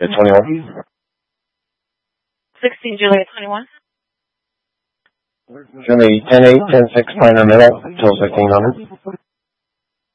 At 21. 16 Juliet 21. Show me 10-8, 10-6 Pioneer Middle, till 1600.